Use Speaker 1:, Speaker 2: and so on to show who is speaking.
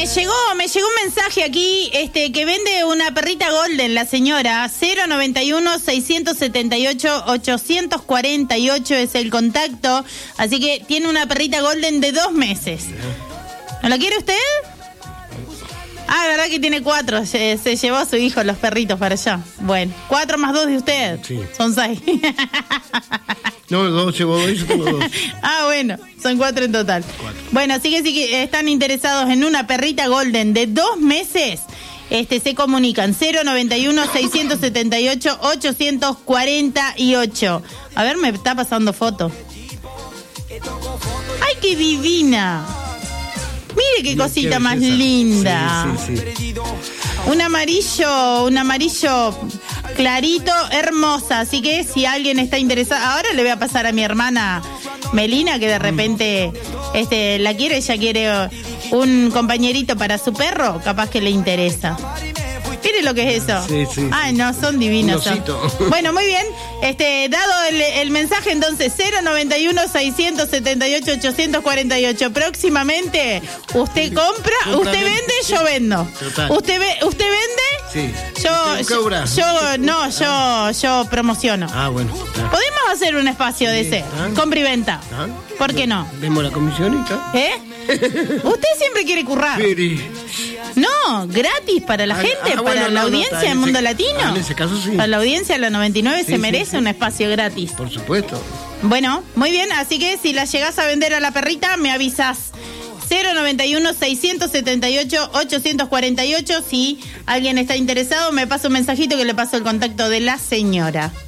Speaker 1: Me llegó un mensaje aquí, que vende una perrita golden, la señora. 091-678-848 es el contacto. Así que tiene una perrita golden de 2 meses. ¿No la quiere usted? Ah, verdad que tiene 4. Se llevó a su hijo los perritos para allá. Bueno, 4 más 2 de usted.
Speaker 2: Sí.
Speaker 1: Son 6.
Speaker 2: No, 2 llevo 2 y yo tengo 2.
Speaker 1: Ah, bueno, son 4 en total.
Speaker 2: 4.
Speaker 1: Bueno, así que si están interesados en una perrita golden de 2 meses, se comunican 091-678-848. A ver, me está pasando foto. ¡Ay, qué divina! Mire qué cosita más linda.
Speaker 2: Sí.
Speaker 1: Un amarillo clarito, hermosa. Así que si alguien está interesado, ahora le voy a pasar a mi hermana Melina, que de repente la quiere, ella quiere un compañerito para su perro, capaz que le interesa. Mire lo que es eso.
Speaker 2: Sí.
Speaker 1: Ay, no, son divinos. Bueno, muy bien. Dado el mensaje, entonces, 091-678-848. Próximamente, usted compra, usted vende, yo vendo.
Speaker 2: Total.
Speaker 1: ¿Usted vende?
Speaker 2: Sí.
Speaker 1: Yo promociono.
Speaker 2: Ah, bueno. Claro.
Speaker 1: Podemos hacer un espacio de ese, compra y venta. ¿Por qué no?
Speaker 2: Vemos la comisionita.
Speaker 1: Usted siempre quiere currar. No, gratis para la gente, para la audiencia del mundo latino.
Speaker 2: En ese caso sí.
Speaker 1: Para la audiencia de la 99 se merece un espacio gratis.
Speaker 2: Por supuesto.
Speaker 1: Bueno, muy bien, así que si la llegás a vender a la perrita, me avisás. 091-678-848. Si alguien está interesado, me pasa un mensajito que le paso el contacto de la señora.